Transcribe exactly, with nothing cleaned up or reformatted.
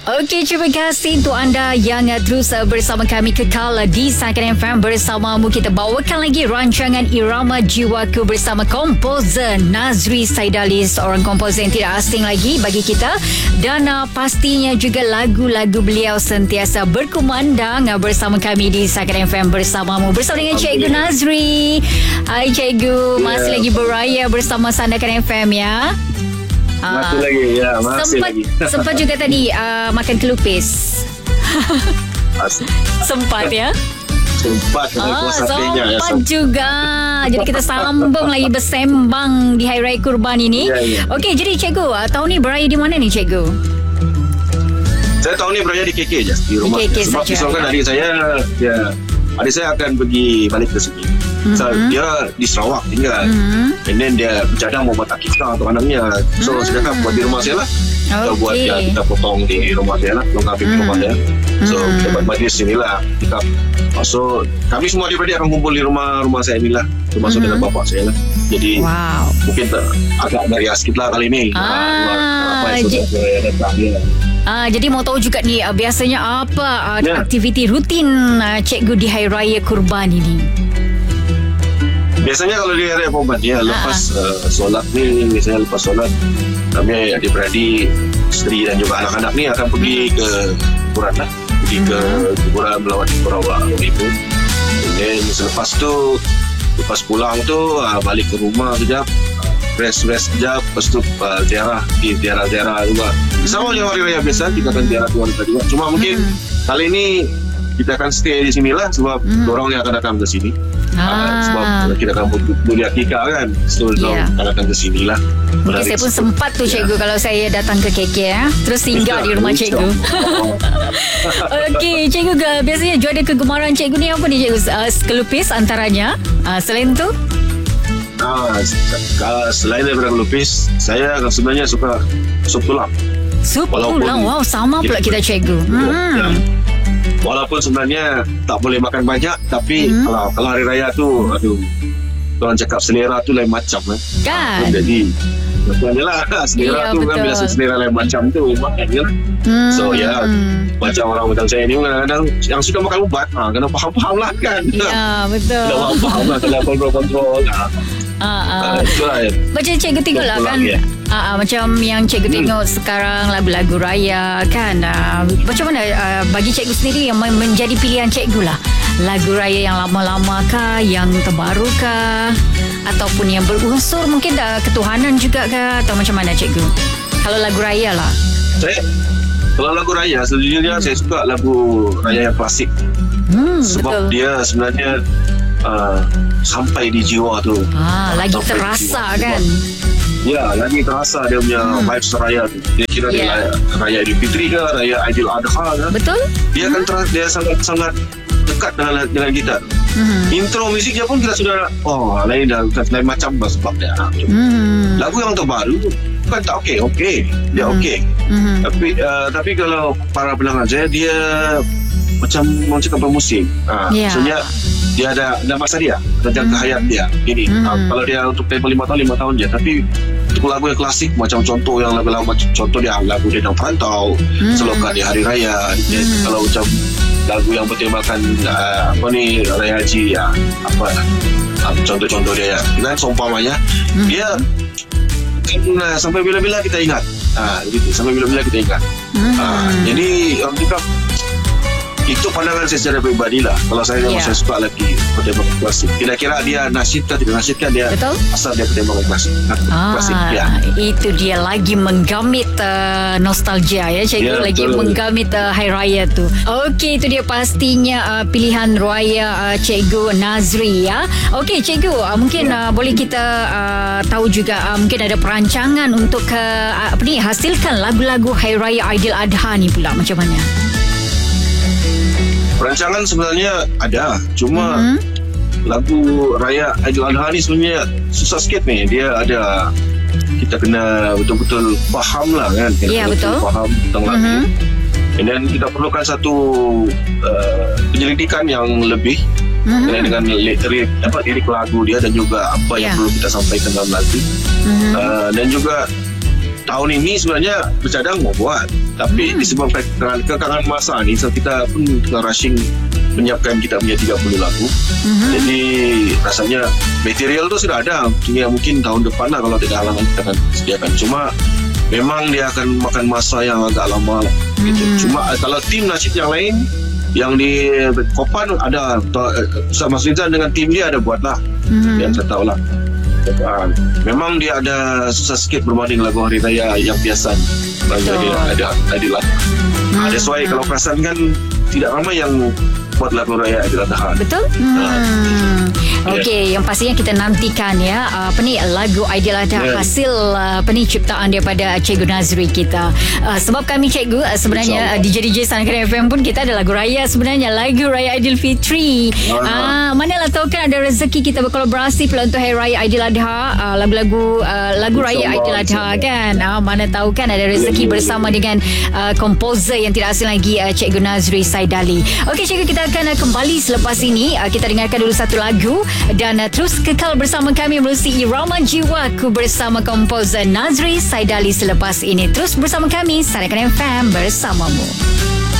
Okey, terima kasih untuk anda yang uh, terus uh, bersama kami kekal uh, di Sakan F M. Bersamamu kita bawakan lagi rancangan Irama Jiwaku bersama komposer Nazri Saidali, seorang komposer yang tidak asing lagi bagi kita, dan uh, pastinya juga lagu-lagu beliau sentiasa berkumandang uh, bersama kami di Sakan F M bersamamu, bersama dengan Cikgu Nazri. Hai Cikgu, masih yeah. lagi beraya bersama Sandakan F M ya. Masih uh, lagi ya, masih sempat, lagi. Sempat juga tadi uh, makan kelupis. Sempat ya. Sempat ah, satenya, ya, sempat juga. Jadi kita sambung lagi bersembang di Hari Raya Kurban ini. Ya, ya. Okey, jadi Cikgu, uh, tahun ni beraya di mana ni Cikgu? Saya tahun ni beraya di K K je, di rumah. Di K K Sebab saja, besok kan ya. adik saya, ya, adik saya akan pergi balik ke sini. Mm-hmm. So, dia di Sarawak tinggal. Mm-hmm. And then dia bercadang mau buat akikah untuk anaknya. So mm-hmm. saya cakap buat di rumah saya lah. Kita okay. buat ya, kita potong di rumah saya lah, lengkapi mm-hmm. di rumah saya. So mm-hmm. kita buat majlis sini lah. Kita, so kami semua adik-adik akan kumpul di rumah rumah saya inilah, termasuk mm-hmm. dengan bapak saya lah. Jadi wow. mungkin tak, agak meriah sikit lah kali ni. Ah, apa yang sudah j- saya datang ya. Ah, jadi mau tahu juga ni uh, biasanya apa uh, ya. aktiviti rutin uh, Cikgu di Hari Raya Kurban ini? Biasanya kalau di Hari Raya Kurban ya, lepas uh, solat ni, misalnya lepas solat kami adik-beradik, isteri dan juga anak-anak ni akan pergi ke kuburan lah, pergi ke kuburan melawat Kurawak itu. Dan selepas tu, lepas pulang tu uh, balik ke rumah sekejap, rest-rest sekejap, lepas tu uh, ziarah, pergi ziarah-ziarah juga. Sama macam hari raya biasa, kita akan ziarah keluarga juga. Cuma mungkin hmm. kali ini kita akan stay di sinilah sebab hmm. orang yang akan datang ke sini. Ah. Uh, sebab kita akan boleh akikah kan, so yeah. akan datang ke sini lah. Mungkin saya pun sempat tu Cikgu, yeah. kalau saya datang ke K K ya, terus singgah di rumah Cikgu. Okey, Cikgu, biasanya juara kegemaran Cikgu ni apa ni Cikgu? Uh, kelupis antaranya. Uh, selain tu? Ah, selain daripada kelupis, saya sebenarnya suka sup tulang. Sup tulang, wow, sama pula kita Cikgu. Hmm. Ya. Walaupun sebenarnya tak boleh makan banyak, tapi hmm. kalau, kalau hari raya tu, aduh, orang cakap selera tu lain macam kan. Kan? Jadi, betul lah, selera ya, tu betul. kan biasa selera lain macam tu, makan je lah. Hmm. So ya, macam orang macam saya ni kadang-kadang yang suka makan ubat, ha, kena faham-faham lah kan. Ya, betul. Kena faham-faham lah, kena kontrol-kontrol. Ha. Uh, uh. Uh, itulah ya. Macam Cikgu tengok lah kan ya. uh, uh, macam yang Cikgu hmm. tengok sekarang lagu-lagu raya kan, uh, macam mana uh, bagi Cikgu sendiri yang menjadi pilihan Cikgu lah, lagu raya yang lama-lama kah, yang terbaru kah, ataupun yang berunsur mungkin uh, ketuhanan juga kah, atau macam mana Cikgu kalau lagu raya lah? Saya kalau lagu raya sejujurnya hmm. saya suka lagu raya yang klasik. hmm, sebab betul. Dia sebenarnya Uh, sampai di jiwa tu, ah, lagi terasa kan. Ya, lagi terasa dia punya hmm. vibes raya tu. Dia kira yeah. dia raya Idul Fitri ke, raya Aidil Adha ke. Betul. Dia hmm. akan terasa, dia sangat-sangat dekat dengan dengan kita. Hmm. Intro musiknya pun kita sudah oh lain dah lain macam lah sebab dia. Hmm. Lagu yang terbaru bukan tak okey, okey. Dia hmm. okey. Hmm. Tapi uh, tapi kalau para pendengar saya, dia macam macam cakap bermusim. Ah, yeah. Maksudnya dia ada ada masa dia, ada jangka hmm. hayat dia. Ini hmm. uh, kalau dia untuk tempoh lima tahun lima tahun je. Tapi untuk lagu yang klasik macam contoh yang lagu-lagu contoh dia lagu dia Dendang Perantau, hmm. Selokan di Hari Raya. Dia, hmm. kalau macam lagu yang bertemakan uh, apa ni Raya Haji ya, apa uh, contoh-contoh dia ya. Kan seumpamanya hmm. dia uh, sampai bila-bila kita ingat. Ah, uh, gitu. Sampai bila-bila kita ingat. Hmm. Uh, jadi orang cakap itu pandangan saya secara pribadi lah. Kalau saya yeah. saya suka lagi pertembangan klasik. Kira-kira dia nasyidkan tidak nasyidkan, dia betul? Asal dia pertembangan klasik. Ah, klasik ya. Itu dia lagi menggamit uh, nostalgia ya Cikgu, yeah, lagi betul. Menggamit uh, Hari Raya tu. Okey, itu dia pastinya uh, pilihan raya uh, Cikgu Nazri ya. Okey Cikgu, uh, mungkin yeah. uh, boleh kita uh, tahu juga uh, mungkin ada perancangan untuk uh, apa ni hasilkan lagu-lagu Hari Raya Aidil Adha ni pula macam mana? Perancangan sebenarnya ada, cuma mm-hmm. lagu Raya Aidil Adha ni sebenarnya susah sikit ni. Dia ada, kita kena betul-betul faham lah kan. Kita yeah, betul. Faham tentang lagu. Mm-hmm. And then kita perlukan satu uh, penyelidikan yang lebih mm-hmm. dengan lirik, apa, lirik lagu dia dan juga apa yeah. yang perlu kita sampaikan dalam lagu. Mm-hmm. Uh, dan juga tahun ini sebenarnya bercadang mau buat, tapi hmm. disebabkan kekangan masa ni, so kita pun tengah rushing menyiapkan kita punya tiga puluh lagu. Hmm. Jadi rasanya material tu sudah ada, tinggal mungkin tahun depan lah kalau tidak halangan kita akan sediakan. Cuma memang dia akan makan masa yang agak lama lah. Hmm. Gitu. Cuma kalau tim nasyid yang lain yang di Kopan ada, Ustaz Mas Rizal dengan tim dia ada buat lah. Hmm. Yang saya tahu lah. Uh, memang dia ada susah sikit berbanding lagu Hari Raya yang biasa. Lagu dia ada Aidil Adha. Hmm. That's why kalau perasan kan tidak ramai yang buat lagu Raya Aidil Adha. Betul? Hmm. Uh, Okey, yeah. Yang pastinya kita nantikan ya apa ni lagu Aidil Adha yeah. hasil apa ni ciptaan daripada Cikgu Nazri kita. Uh, sebab kami cikgu uh, sebenarnya uh, D J D J Sangkran F M pun kita ada lagu raya sebenarnya, lagu Raya Aidilfitri. Ah, uh, manalah tahu kan ada rezeki kita berkolaborasi pula untuk Hari Raya Aidil Adha, uh, lagu-lagu uh, lagu Raya Aidil Adha kan. Ah, uh, mana tahu kan ada rezeki yeah. bersama dengan uh, komposer yang tidak asing lagi uh, Cikgu Nazri Saidali. Okey cikgu, kita akan uh, kembali selepas ini. Uh, kita dengarkan dulu satu lagu dan uh, terus kekal bersama kami melalui Irama Jiwaku bersama komposer Nazri Saidali selepas ini. Terus bersama kami Sarakan F M bersamamu.